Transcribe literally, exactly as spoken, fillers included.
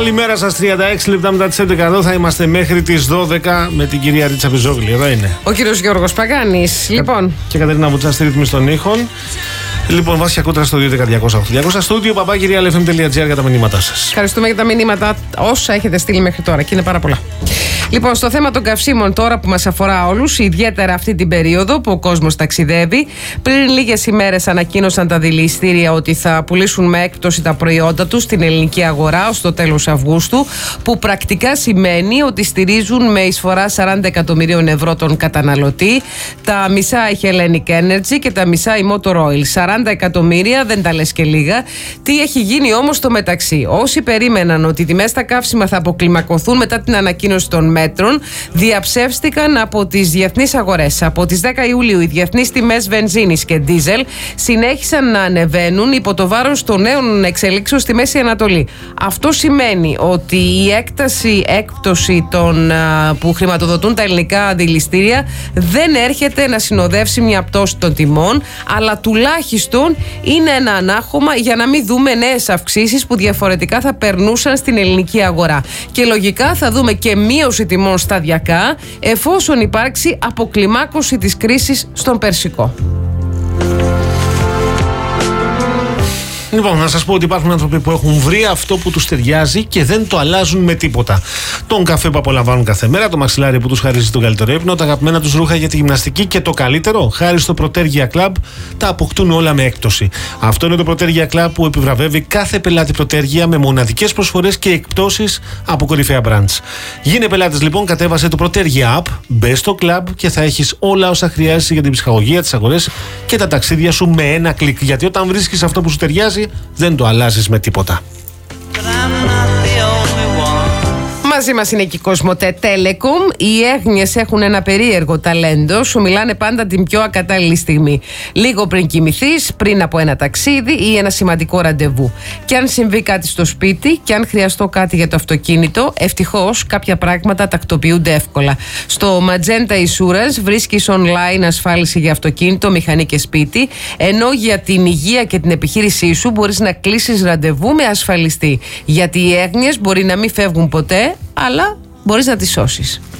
Καλημέρα σας, τριάντα έξι λεπτά μετά τις έντεκα εδώ θα είμαστε μέχρι τις δώδεκα με την κυρία Ρίτσα Πιζόγλη. Εδώ είναι ο κύριος Γιώργος Παγάνης. Κα... Λοιπόν. Και Κατερίνα Βουτσά στη ρύθμιση των ήχων. Λοιπόν, Βάσια Κούτρα στο δύο ένα μηδέν διακόσια οκτώ διακόσια στούντιο παπάκυρια ελ εφ εμ τελεία τζι άρ για τα μηνύματά σας. Ευχαριστούμε για τα μηνύματα όσα έχετε στείλει μέχρι τώρα και είναι πάρα πολλά. Λοιπόν, στο θέμα των καυσίμων τώρα που μας αφορά όλους, ιδιαίτερα αυτή την περίοδο που ο κόσμος ταξιδεύει, πριν λίγες ημέρες ανακοίνωσαν τα δηληστήρια ότι θα πουλήσουν με έκπτωση τα προϊόντα τους στην ελληνική αγορά ως το τέλος Αυγούστου, που πρακτικά σημαίνει ότι στηρίζουν με εισφορά σαράντα εκατομμυρίων ευρώ τον καταναλωτή. Τα μισά έχει Hellenic Energy και τα μισά η Motor Oil. σαράντα εκατομμύρια δεν τα λες και λίγα. Τι έχει γίνει όμως στο μεταξύ? Όσοι περίμεναν ότι οι τιμές στα καύσιμα θα αποκλιμακωθούν μετά την ανακοίνωση των μέτρων, διαψεύστηκαν από τις διεθνείς αγορές. Από τις δέκα Ιουλίου οι διεθνείς τιμές βενζίνης και ντίζελ συνέχισαν να ανεβαίνουν υπό το βάρος των νέων εξελίξεων στη Μέση Ανατολή. Αυτό σημαίνει ότι η έκταση έκπτωση των, που χρηματοδοτούν τα ελληνικά δηληστήρια δεν έρχεται να συνοδεύσει μια πτώση των τιμών, αλλά τουλάχιστον είναι ένα ανάχωμα για να μην δούμε νέες αυξήσεις που διαφορετικά θα περνούσαν στην ελληνική αγορά. Και λογικά θα δούμε και μείωση τιμών σταδιακά, εφόσον υπάρξει αποκλιμάκωση της κρίσης στον Περσικό. Λοιπόν, να σας πω ότι υπάρχουν άνθρωποι που έχουν βρει αυτό που τους ταιριάζει και δεν το αλλάζουν με τίποτα. Τον καφέ που απολαμβάνουν κάθε μέρα, το μαξιλάρι που τους χαρίζει τον καλύτερο ύπνο, τα αγαπημένα τους ρούχα για τη γυμναστική και το καλύτερο, χάρη στο Protergia Club, τα αποκτούν όλα με έκπτωση. Αυτό είναι το Protergia Club που επιβραβεύει κάθε πελάτη Protergia με μοναδικές προσφορές και εκπτώσεις από κορυφαία brands. Γίνε πελάτης λοιπόν, κατέβασε το Protergia App, μπες στο club και θα έχεις όλα όσα χρειάζεσαι για την ψυχαγωγία, τις αγορές και τα ταξίδια σου με ένα κλικ. Γιατί όταν βρίσκεις αυτό που σου ταιριάζει, δεν το αλλάζεις με τίποτα. Μαζί μας είναι και η Κοσμοτέ Telecom. Οι έγνοιες έχουν ένα περίεργο ταλέντο. Σου μιλάνε πάντα την πιο ακατάλληλη στιγμή. Λίγο πριν κοιμηθείς, πριν από ένα ταξίδι ή ένα σημαντικό ραντεβού. Και αν συμβεί κάτι στο σπίτι και αν χρειαστώ κάτι για το αυτοκίνητο, ευτυχώς κάποια πράγματα τακτοποιούνται εύκολα. Στο Magenta Insurance βρίσκεις online ασφάλιση για αυτοκίνητο, μηχανή και σπίτι, ενώ για την υγεία και την επιχείρησή σου μπορείς να κλείσεις ραντεβού με ασφαλιστή. Γιατί οι έγνοιες μπορεί να μην φεύγουν ποτέ, αλλά μπορείς να τις σώσεις.